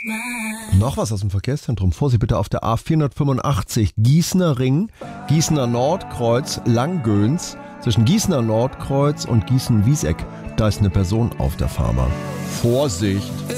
Noch was aus dem Verkehrszentrum. Vorsicht bitte auf der A485 Gießener Ring, Gießener Nordkreuz, Langgöns. Zwischen Gießener Nordkreuz und Gießen-Wieseck. Da ist eine Person auf der Fahrbahn. Vorsicht!